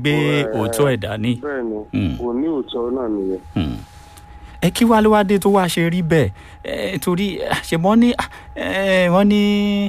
gbé òótọ́ ẹ̀ dání. bẹ́ẹ̀ni kò ní òótọ́ náà nìyẹn. ẹ kí wá ló wá dé tó wá ṣe rí bẹ́ẹ̀ torí ṣèbọn ní wọ́n ní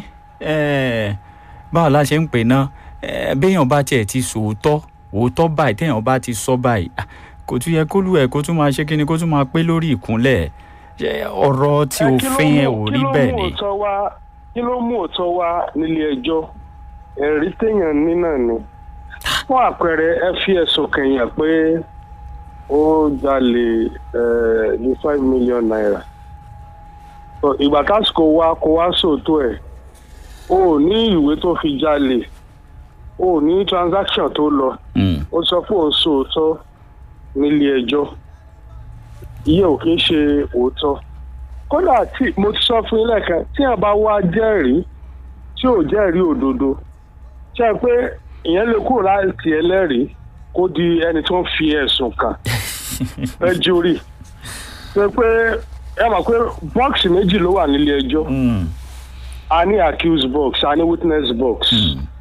báwo la ṣe ń pè náà béèyàn bá tiẹ̀ ti òótọ́ báyìí téèyàn bá ti sọ báyìí kò tún yẹ kó lù ẹ̀ kó tún máa ṣe kíni kó tún máa pé lórí ìkúnlẹ̀ ọ̀rọ̀ tí òfin ẹ̀ ò rí bẹ́ẹ̀ ni. kí ló mú òótọ́ wá nílé ẹjọ́ ẹ̀rí téèyàn ní náà ni fún àpẹẹrẹ ẹ fi ẹ̀sùn kẹ̀yìn pé ó jalè ní 5 million naira ìgbà tásìkò wa kó wá sóòótọ́ ẹ̀ o ò ní ìwé tó fi jalè o ò ní transaction tó lọ ó sọ pé òun sóòótọ́ nílé ẹjọ́ iye ò kí ń ṣe òótọ́ kódà tí mo ti sọ fún yín lẹ́ẹ̀kan tí a bá wá jẹ́rìí tí ò jẹ́rìí òdodo ṣe pé ìyẹn lè kúrò láti ẹlẹ́rìí kó di ẹni tó ń fi ẹ̀sùn kàn perjury ṣe pé ẹ mọ̀ pé bọ́ọ̀sì méjì ló wà nílé ẹjọ́ a ní accused box a ní witness box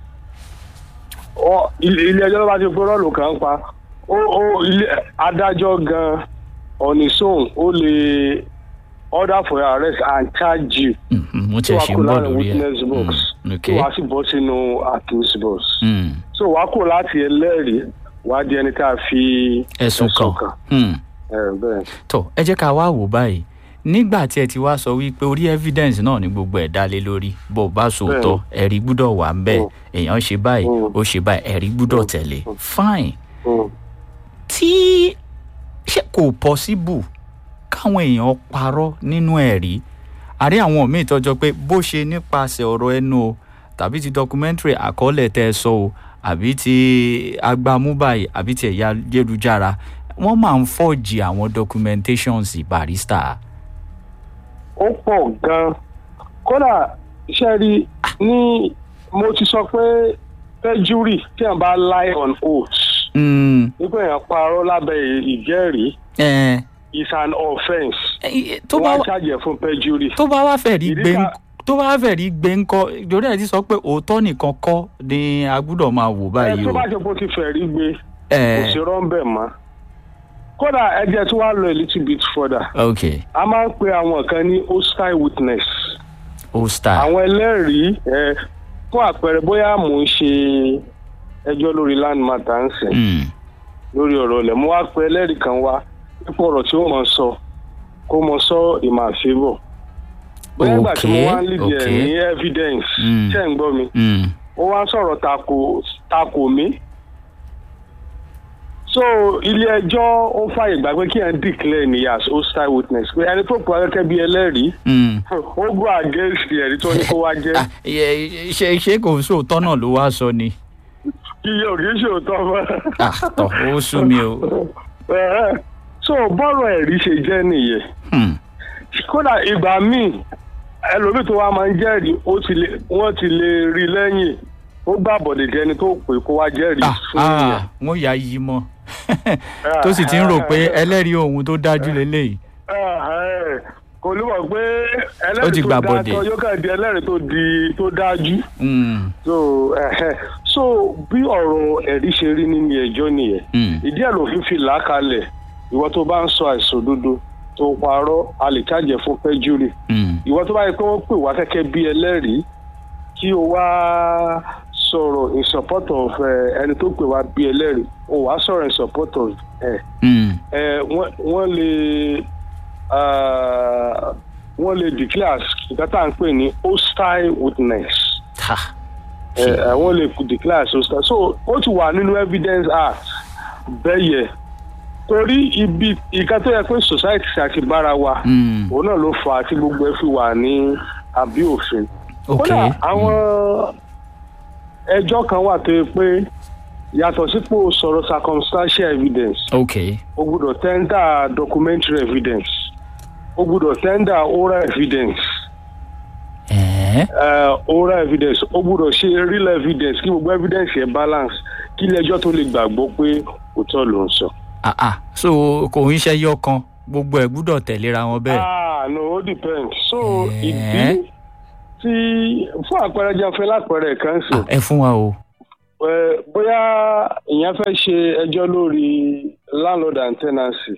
ilé ẹjọ́ ló bá ti pé rọ́ọ̀lù kan pa adájọ́ gan on his own ó lè order for your arrest and charge you. mo ti ṣe ń bọ̀ lórí ẹ̀ witness box tí wàá sì bọ́ sínú accused box. so wàá kó láti ẹlẹ́rìí wàá di ẹni tá a fi ẹ̀sùn kàn. tó ẹ jẹ́ ká wá wò báyìí nígbà tí ẹ ti wá sọ wípé orí evidence náà ni gbogbo ẹ̀ dá lé lórí bó bá sòótọ́ ẹ̀rí gbúdọ̀ wà ń bẹ̀ èèyàn ṣe báyìí ó ṣe báyìí ẹ̀rí gbúdọ̀ tẹ̀lé fine tí ṣé kò possible káwọn èèyàn parọ́ nínú ẹ̀rí àrí àwọn míì tọ́jọ́ pé bó ṣe nípasẹ̀ ọ̀rọ̀ ẹnu o tàbí ti documentary àkọọ́lẹ̀ tẹ́ ẹ sọ o àbí ti agbámúbáyìí àbí ti ẹ̀yà ayélujára wọ́n máa ń fọ́ọ̀jì àwọn documentations barrister. ó pọ̀ gan-an kódà iṣẹ́ rí ní mo ti sọ pé perjury tí wọ́n bá lie on oath nígbà èèyàn parọ́ lábẹ́ ìjẹ́rìí is an offence wọ́n á ṣàjẹ́ fún perjury. tó bá wá fẹ́ rí gbé ńkọ́ ìjọba ẹ̀ ti sọ pé òótọ́ nìkan kọ́ ni a gbúdọ̀ máa wò báyìí o. tó bá ṣe kó ti fẹ́ rí gbé kò sí rọ́ńbẹ̀ mọ́ kódà ẹjẹ tí wàá lọ a little bit further. okay. a máa ń pe àwọn kan ní hostile witness. hostile. àwọn ẹlẹ́rìí fún àpẹẹrẹ bóyá mò ń ṣe ẹjọ́ lórí land matter ń sìn lórí ọ̀rọ̀ ilẹ̀ mo wá pe ẹlẹ́rìí kan wá nípa ọ̀rọ̀ tí ó mọ̀ sọ kó mọ̀ sọ in my favour. bóyá ìgbà tí mo wá ń lead ẹ̀ ní evidence ṣé ń gbọ́ mi ó wá ń sọ̀rọ̀ tako mi. so ilé ẹjọ́ ó fàyè gbà pé kí ẹ̀ ń declare ní as hostile witness pé ẹni tó pa gẹ́gẹ́ bí ẹlẹ́rìí ó go against ẹ̀rí tó ní kó wá jẹ́. ṣé kò sóòótọ́ náà ló wá sọ ni. iye ò kì í ṣòótọ́ mọ́. tọ́ ó sú mi o. so bọ́rọ̀ ẹ̀rí ṣe jẹ́ nìyẹn. kódà ìgbà míì ẹlòmíì tó wá máa ń jẹ́rìí wọ́n ti lè rí lẹ́yìn ó gbà bọ̀dẹ̀ jẹni tó pè kó wá jẹ́rìí fún ìyẹn. wọ́n yà yí mọ́ tó sì ti ń rò pé ẹlẹ́rìí ohun tó dájú lélẹ́yìí. kò ní mọ̀ pé ẹlẹ́rìí tó dájú yóò kàn di ẹlẹ́rìí tó dájú. so bí ọ̀rọ̀ ẹ̀rí ṣe rí nínú ẹjọ́ nìyẹn ìdí ẹ̀ ló fi là á kalẹ̀ ìwọ tó bá ń sọ àìṣòdodo tó parọ́ a lè kájẹ fún perjury ìwọ tó bá yẹ pé wọ́n pè wá kẹ́kẹ́ bí ẹlẹ́rìí kí o wá sọ̀rọ̀ in support of ẹni tó pè wá bí ẹlẹ́rìí o wá sọ̀rọ̀ in support of wọ́n lè declare nǹkan tá à ń pè ní hostile witness wọ́n lè declare hostile so ó ti wà nínú evidence act bẹ́yẹ torí ibi ìkan tó yẹ pé society àti bára wa òun náà ló fà á tí gbogbo ẹ fi wà ní àbí òfin. kódà àwọn ẹjọ́ kan wà tó yẹ pé yàtọ̀ sípò sọ̀rọ̀ circumstantial evidence. o gbọ́dọ̀ tender documentary evidence o gbọ́dọ̀ tender oral evidence. Oral evidence o gbọ́dọ̀ ṣe real evidence kí gbogbo evidence yẹn balance kí ilé ẹjọ́ tó lè gbàgbọ́ pé òótọ́ ló ń sọ. so kò ń ṣe yọ kan gbogbo ẹ̀ gbọ́dọ̀ tẹ̀léra wọn bẹ́ẹ̀. no ó depend so ìdí tí fún àpẹẹrẹ jẹ́ fẹ́ lápẹẹrẹ kan sí. ẹ fún wa o. bóyá ìyẹn fẹ́ ṣe ẹjọ́ lórí landlord and tenancy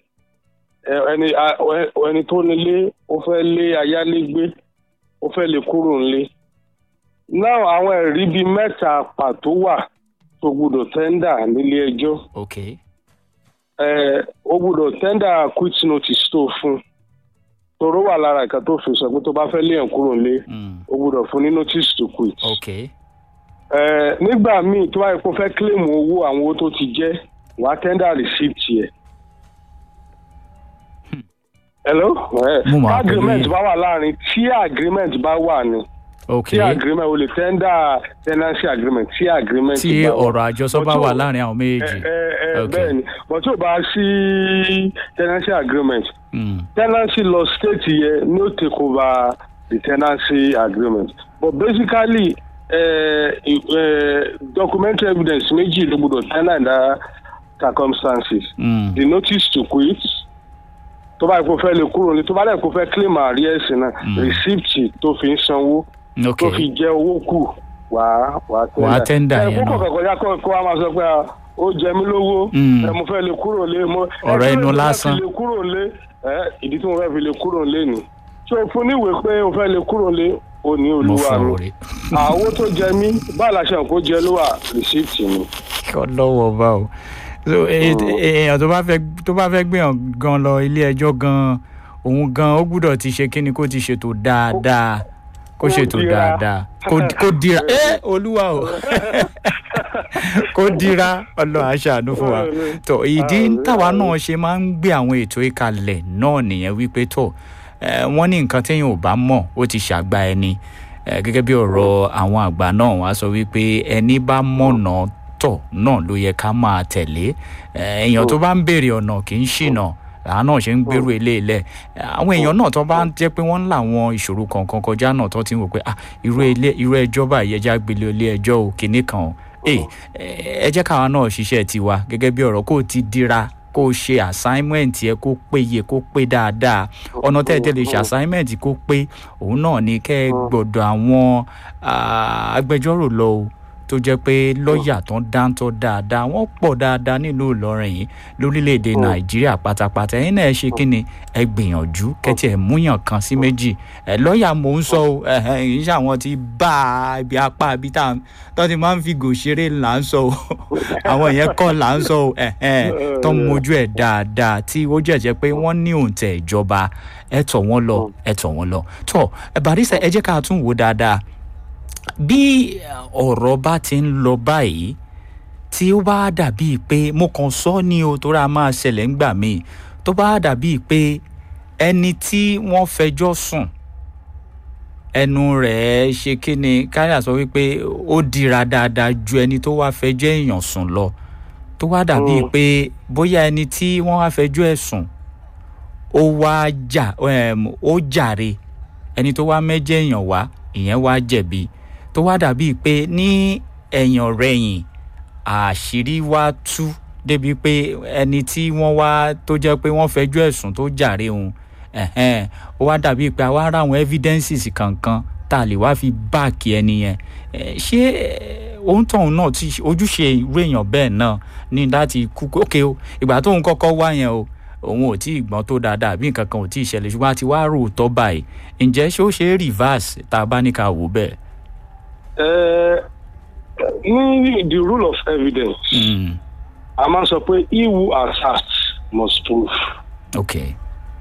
ẹni tó nílé ó fẹ́ lé ayálégbé ó fẹ́ lè kúrò nílé náà àwọn ẹ̀rí bíi mẹ́ta pàtó wà tó gbọ́dọ̀ tẹ́ndà nílé ẹjọ́. Okay. Ó gbọ́dọ̀ tẹ́ndà quit notice tó fún toró wà lára ìka tó fi sọ pé tó bá fẹ́ lé ẹ̀ kúrò nílé ó gbọ́dọ̀ fún ní notice to quit. Okay. Nígbà míì tó wáyé kó fẹ́ claim owó àwọn owó tó ti jẹ́ wàá tẹ́ndà receipt yẹ. Hello? Agreement bá wà láàrin tí agreement bá wà ní. Okay. Tí agreement o lè tẹ́ndà tenancy agreement tí agreement bá wà. Tí ọ̀rọ̀ àjọsọ bá wà láàrin àwọn méjèèjì. Bẹ́ẹ̀ni but tí o bá sí tenancy agreement tenancy law state yẹ no take over the tenancy agreement but basically documentary evidence méjì ló gbọdọ̀ tẹ́ndà in that circumstances. The notice to quit tó bá yẹ kó fẹ́ lè kúrò ní tó bá yẹ kó fẹ́ claim arrears náà receipt tó fi ń sanwó tó fi jẹ owó kù wàá tẹ́ndà yẹn náà. Kókò kọ̀ọ̀kan kó a máa sọ pé ó jẹ mí lówó mo fẹ́ lè kúrò lé ọ̀rọ̀ ẹnu lásán ìdí tí mo fẹ́ fi lè kúrò lé ni tí o fún níwèé pé o fẹ́ lè kúrò lé o ní olúwa mi owó tó jẹ mí báà láṣẹ kó jẹ ló wà receipt mi. kọ́ lọ́wọ́ bá o so èèyàn tó bá fẹ́ gbìyàn gan lọ ilé ẹjọ́ gan òun gan ó gbúdọ̀ ti ṣe kíni kó ti ṣètò dáadáa kó ṣètò dáadáa kó dira olúwa o kó dira Ọlọ́run aṣàánú fún wa tó ìdí táwa náà ṣe máa ń gbé àwọn ètò ìkàlẹ̀ náà nìyẹn wípé tó wọ́n ní nǹkan téèyàn ò bá mọ̀ ó ti ṣàgbá ẹni gẹ́gẹ́ bí ọ̀rọ̀ àwọn àgbà náà wá sọ wípé ẹni bá mọ̀nà tọ̀ náà ló yẹ ká máa tẹ̀lé èèyàn tó bá ń béèrè ọ̀nà kì í ṣìnà àwọn náà ṣe ń gbèrú eléèlẹ̀ àwọn èèyàn náà tó bá ń jẹ́ pé wọ́n ń làwọn ìṣòro kankan kọjá náà tó ti ń wò pé irú ẹjọ́ báyìí ẹjá gbélé ilé ẹjọ́ ò kinní kan ẹ jẹ́ káwa náà ṣiṣẹ́ tiwa gẹ́gẹ́ bí ọ̀rọ̀ kó ti dira kó ṣe assignment yẹ kó péye kó pé dáadáa ọ̀nà tẹ́ẹ̀tẹ́ lè ṣe assignment kó pé òun náà ni kẹ́ ẹ gbọ́dọ̀ àwọn agbẹjọ́rò lọ o tó jẹ́ pé lọ́ọ̀yà tó ń dáńtọ́ dáadáa wọ́n pọ̀ dáadáa nílùú Ìlọrin yìí lórílẹ̀‐èdè Nàìjíríà pátápátá ẹ̀yin náà ṣe kí ni ẹ gbìyànjú kẹ́tì ẹ̀ múyàn kan sí méjì lọ́ọ̀yà mò ń sọ o ìṣe àwọn tí bá ibi apá ibi tó ti máa ń fi gòṣèré là ń sọ o àwọn yẹn kọ́ là ń sọ o tó ń mójú ẹ̀ dáadáa tí ó jẹ́ pé wọ́n ní òǹtẹ̀ ìjọba ẹ tọ̀ wọ́n lọ tó Barrister ẹ jẹ́ ká tún wò dáadáa bí ọ̀rọ̀ bá ti ń lọ báyìí tí ó bá dàbíi pé mo kàn sọ ní o tó ra máa ṣẹlẹ̀ ńgbà míì tó bá dàbíi pé ẹni tí wọ́n fẹjọ́ sùn ẹnu rẹ̀ ṣe kí ni káyà sọ wípé ó dira dáadáa ju ẹni tó wá fẹjọ́ èèyàn sùn lọ tó wá dàbíi pé bóyá ẹni tí wọ́n wá fẹjọ́ ẹ̀ sùn ó jàre ẹni tó wá mẹ́jẹ̀ èèyàn wá ìyẹn wá jẹ̀bi tó wá dàbíi pé ní ẹ̀yìn ọ̀rẹ̀yìn àṣírí wá tú débi pé ẹni tí wọ́n wá tó jẹ́ pé wọ́n fẹjọ́ ẹ̀sùn tó jàre òun ó wá dàbíi pé àwa ara àwọn evidences kankan tá a lè wá fi báàkì ẹni yẹn ṣé ohun tóun náà ti ojúṣe irú èèyàn bẹ́ẹ̀ náà ní láti kú ókè o ìgbà tóun kọ́kọ́ wá yẹn o òun ò tí ì gbọ́n tó dáadáa bí nǹkan kan ò tí ì ṣẹlẹ̀ ṣùgbọ́n a ti wá rò tọ́ báyìí ǹjẹ́ ṣé ó ṣe é reverse tá a bá ní ká wò bẹ́ẹ̀. ní the rule of evidence a máa sọ pé he who asserts must prove. Okay.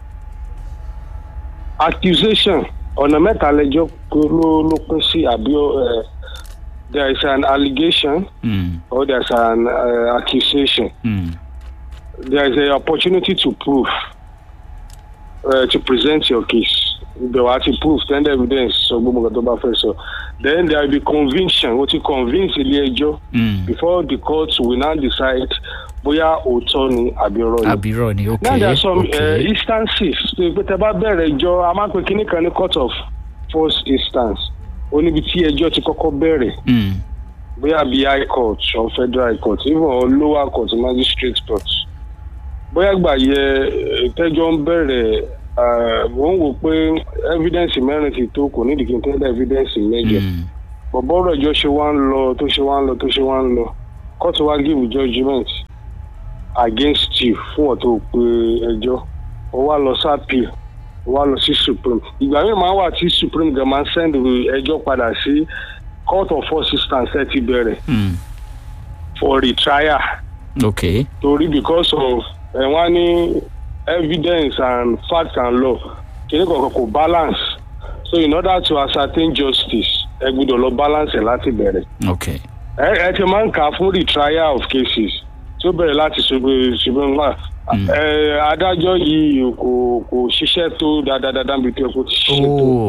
Accusation ọ̀nà mẹ́ta lẹ́jọ́ ló pín sí àbí there is an allegation or there is an accusation. There is an opportunity to prove, to present your case. There will be proof, then the evidence. So, then there will be conviction. What you convince ilé ẹjọ́ before the court will now decide bóyá òótọ́ ni àbírọ́ ni. Okay. Now there are some instances. Pé tẹ́ bá bẹ̀rẹ̀ ẹjọ́ a máa ń pè kíní kan ní court of first instance. Ó níbi tí ẹjọ́ ti kọ́kọ́ bẹ̀rẹ̀. Bóyá bí high court or federal high court, even or lower court, magistrate court. Bóyá gbà yẹ tẹ́jọ́ ń bẹ̀rẹ̀ wọ́n wò pé evidence mẹ́rin ti tó kò nídìí kí n tẹ́lẹ̀ evidence mẹ́jọ bọ̀bọ̀ ọ̀rọ̀ ẹjọ́ ṣe wá ń lọ court wá give judgement against you fún ọ̀tọ̀ pé ẹjọ́ ó wá lọ sápìl ó wá lọ sí supreme ìgbà míì máa wà tí supreme gan máa ń send ẹjọ́ padà sí court of first instance ẹ ti bẹ̀rẹ̀ for retrial. Okay. Torí because of wọ́n ní evidence and facts and law kìíní kankan kò balance so in order to ascertain justice ẹ gbọ́dọ̀ lọ balance ẹ̀ láti bẹ̀rẹ̀. Okay. ẹ ti máa ń kà fún retrial of cases tí ó bẹ̀rẹ̀ láti ṣùgbọ́n adájọ́ yìí kò ṣiṣẹ́ tó dáadáa bí tó kò ti ṣiṣẹ́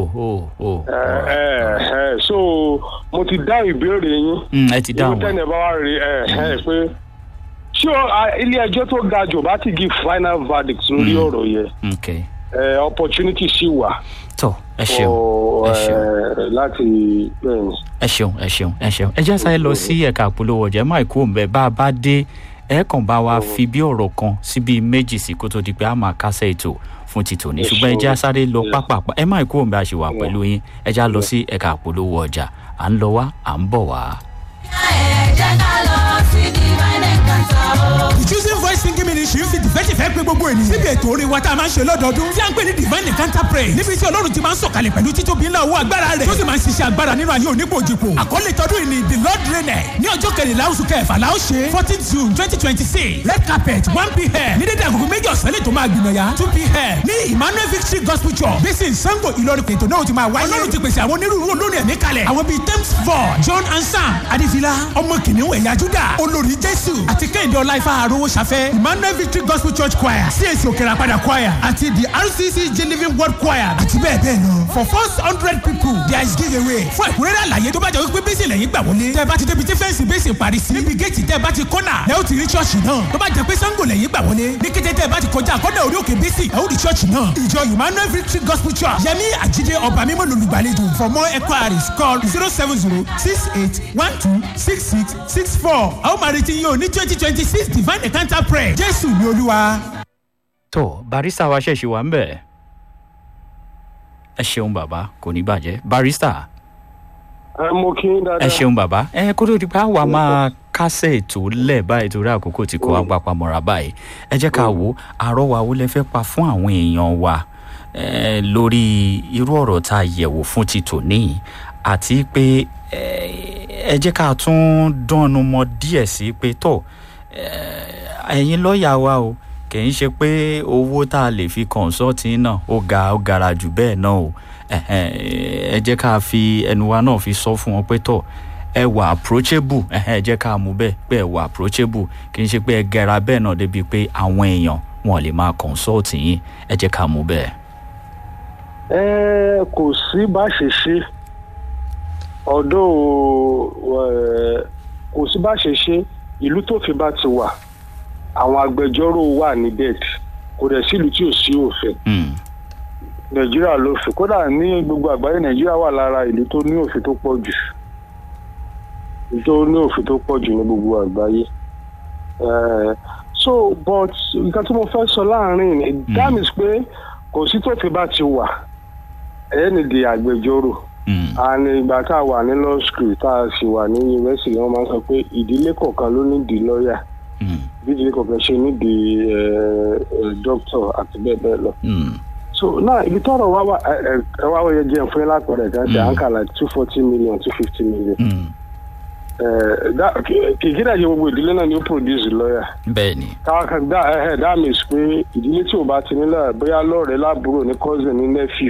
tó. So mo ti dá ìbéèrè yín. Ẹ ti dáhùn. ìlú tẹ́lẹ̀ bá wà rí pé ṣé ilé ẹjọ́ tó ga jù bá ti give final verdict lórí ọ̀rọ̀ yẹn. Okay. Opportunity sì wà. Tó ẹ ṣeun láti bẹ́ẹ̀. ẹ ṣeun ẹ jẹ́ sáyé lọ sí ẹ̀ka àpolówó ọjà máa kú òǹbẹ bá a bá dé ẹ kàn bá wa fi bí ọ̀rọ̀ kan síbi méjì sí kó tó di pé a máa kásẹ̀ ètò fún ti tòní ṣùgbọ́n ẹ jẹ́ sáré lọ pápápá ẹ máa kú òǹbẹ àṣìwà pẹ̀lú yín ẹ já lọ sí ẹ̀ka àpolówó ọjà à ń lọ wá à ń bọ̀ wá. ẹ jẹ́ ká lọ sí Divine Encounter o. The Choosing Voice Singing Ministry fi tìfẹ́tìfẹ́ pé gbogbo ènìyàn síbi ètò orin wa tá a máa ń ṣe lọ́dọọdún tí a ń pè ní Divine Encounter Praise níbi tí Ọlọ́run ti máa ń sọ̀kalẹ̀ pẹ̀lú títóbi ńlá owó agbára rẹ̀ tó sì máa ń ṣiṣẹ́ agbára nínú ayé onípojìpò àkọlé tọdún yìí ni The Lord Reigneth ní ọjọ́ 14 oṣù kẹfà la ó ṣe 14 June 2026 red carpet 1 p.m. ní dédé àgùkù méjì ọ̀sán lè tó máa gbìyànjá 2 p.m. ní Emmanuel Victory Gospel Church bísí Sango Ìlọrin ètò náà ti máa wáyé Ọlọ́run ti pèsè àwọn onírúurú olórin ẹ̀mí kalẹ̀ àwọn bíi Thames Ford John Ansam Adifila ọmọ kìnìún ẹ̀yà Júdà olórí Jésù àti Kẹ́hìndé Ọláìfà àròwò ṣàfẹ́ Emmanuel Victory Gospel Church Choir CAC Òkèràpadà Choir àti the RCCG Living Word Choir àti bẹ́ẹ̀ bẹ́ẹ̀ lọ. For first 100 people there is giveaway. Fún ẹ̀kúnrẹ́rẹ́ àlàyé tó bá jẹ́ wípé bẹ́sẹ̀ lẹ́yìn gbà wọlé. Tẹ́ bá ti débi tí fẹ́ǹsì bẹ́sẹ̀ parí sí. Níbi géètì tẹ́ bá ti kọ́nà ẹ ó ti rí ṣọ́ọ̀ṣì náà. Tó bá jẹ́ pé Sango lẹ́yìn gbà wọlé. Ní kété tẹ́ bá ti kọjá àkọ́dà orí òkè bẹ́sẹ̀ ẹ ó rí ṣọ́ọ̀ṣì náà. Ìjọ Emmanuel Victory Gospel Church Yẹmí Àjídé Ọba Mímọ́ lolùgbàlejò. For more enquiries call 07068126664. A ó máa retí yín o ní 2026 Divine Encounter Prayer. Jésù ni Olúwa. Tó barista wa ṣẹ̀ṣì wà ń bẹ̀ ẹ ṣeun bàbá kò ní bàjẹ́ barista. Mo kí n dáadáa. ẹ ṣeun bàbá kó tó di pé àwa máa kásẹ̀ ètò lẹ̀ báyìí torí àkókò tí kò wá papamọ́ra báyìí ẹ jẹ́ ká wo àrọ́wà wo lẹ fẹ́ pa fún àwọn èèyàn wa lórí irú ọ̀rọ̀ tá a yẹ̀wò fún ti tòní àti pé ẹ jẹ́ ká tún dánnu mọ́ díẹ̀ sí pé tó ẹ̀yin lọ́ọ̀yà wa o kì í ṣe pé owó tá a lè fi kọ̀ǹsọ́ọ̀tì náà ó gara jù bẹ́ẹ̀ náà o ẹ jẹ́ ká fi ẹnu wa náà fi sọ fún wọn pé tọ̀ ẹ wà approachable ẹ jẹ́ ká mú bẹ́ẹ̀ pé ẹ wà approachable kì í ṣe pé ẹ gẹra bẹ́ẹ̀ náà débi pé àwọn èèyàn wọn lè máa kọ̀ǹsọ́ọ̀tì yín ẹ jẹ́ ká mú bẹ́ẹ̀. Kò sí bá ṣe ṣe ọ̀dọ̀ kò sí bá ṣe ṣe ìlú tó fi bá ti wà àwọn agbẹjọ́rò wà níbẹ̀ kò dẹ̀ sílùú tí ò sí òfin Nàìjíríà ló fi kódà ní gbogbo àgbáyé Nàìjíríà wà lára ìlú tó ní òfin tó pọ̀ jù ní gbogbo àgbáyé so but nǹkan tí mo fẹ́ sọ láàrin ni that means pé kò sí tó fi bá ti wà ẹni di agbẹjọ́rò àní ìgbà tá a wà ní law school tá a sì wà ní yunifásitì wọ́n máa ń sọ pé ìdílé kọ̀ọ̀kan ló ní di lọ́ọ̀yà bíjìlì kọ̀ọ̀kan ṣe nídìí dókítà àti bẹ́ẹ̀ bẹ́ẹ̀ lọ. So náà ibi tọ́rọ̀ wá wọ́n jẹ́ fún yín lápẹ̀rẹ̀ kan ṣe àǹkà like 240 million 250 million. Kìkì dàjẹ́ gbogbo ìdílé náà ni ó produce lawyer. Bẹ́ẹ̀ni. Káwákan that means pé ìdílé tí ò bá ti nílẹ̀ bóyá lọ́ọ̀rẹ́ láàbúrò ní cousin ní nephew.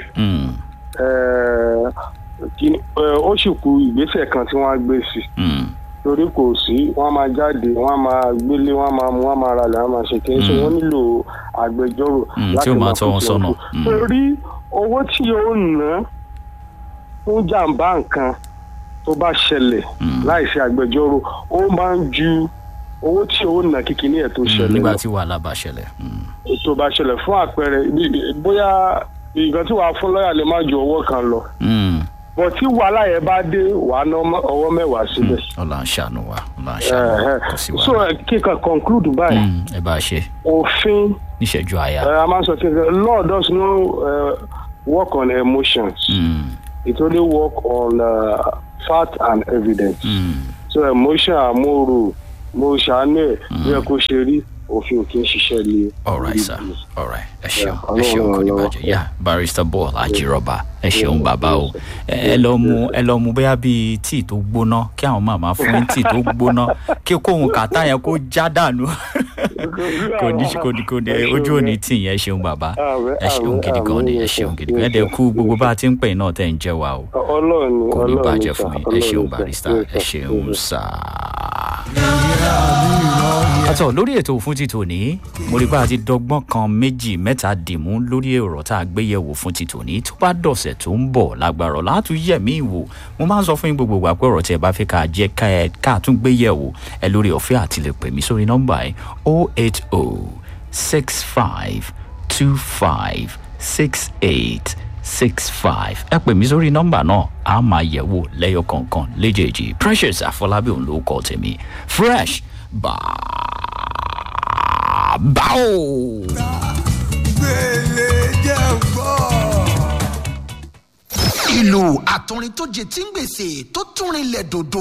Ó sì kù ìgbésẹ̀ kan tí wọ́n á gbé sí. Torí kò sí wọ́n máa jáde wọ́n máa gbélé wọ́n máa mú wọ́n máa ralẹ̀ wọ́n máa ṣe kí n ṣe wọ́n nílò agbẹjọ́rò láti máa fún ìṣòro. Torí owó tí ó ná fún jàǹbá nǹkan tó bá ṣẹlẹ̀ láì ṣe agbẹjọ́rò ó máa ń ju owó tí ó ná kíkiní ẹ̀ tó ṣẹlẹ̀. Nígbà tí wàhálà bá ṣẹlẹ̀. Tó bá ṣẹlẹ̀ fún àpẹẹrẹ bóyá nǹkan tí wàá fún lọ́ọ̀yà lè má ju owó kan lọ. Bọ̀ tí wàhálà yẹn bá dé wàá ná ọwọ́ mẹ́wàá síbẹ̀. Ọlá ń ṣàánú wa kò sí wàhálà. So kíkan conclude báyìí. Ẹ bá a ṣe. Òfin. Níṣẹ́jú àyà. A máa ń sọ pé law does not work on emotions. It only work on fact and evidence. So emotion àmúrò mo ṣàánú ẹ̀ bí ẹ kó ṣe rí òfin òkè ń ṣiṣẹ́ lé. All right sir, all right, ẹ ṣeun kò ní bàjẹ́. Yeah, Barrister Ball Ajiroba, ẹ ṣeun bàbá o. ẹ lọ mú bóyá bíi tíì tó gbóná kí àwọn màmá fún yín tíì tó gbóná kí kóhun kàtá yẹn kó já dànù. kò ní ojú òní tí yẹn ṣeun bàbá, ẹ ṣeun gidi gan ni, ẹ ṣeun gidi gan. ẹ dẹ̀ kú gbogbo bá a ti ń pè náà tẹ̀ ń jẹ́ wa o. kò ní bàjẹ́ fún yín, ẹ ṣeun Barrister, ẹ ṣeun sáà. àtọ̀ lórí ètò fún ti tòní mo rí bá a ti dọ́gbọ́n kan méjì mẹ́ta dìmú lórí ọ̀rọ̀ tá a gbé yẹ̀wò fún ti tòní. tó bá dọ̀sẹ̀ tó ń bọ̀ lágbára látún yẹ̀mí ìwò. mo máa ń sọ fún yín gbogbo ìgbà pé ọ̀rọ̀ tí ẹ bá fẹ́ ká jẹ́ ká tún gbé yẹ̀wò ẹ lórí ọ̀fẹ́ àti lè pè mí sórí nọ́mbà ẹ̀ 08065256865. ẹ pè mí sórí nọ́mbà náà a máa yẹ̀wò lẹ́yọ kọ̀ọ̀kan léjèèjì. Precious Àfọlábí òun ló kọ́ tèmi. Fresh báwo. ìlú àtọrin tó jẹ tí ń gbèsè tó tún rinlẹ̀ dòdò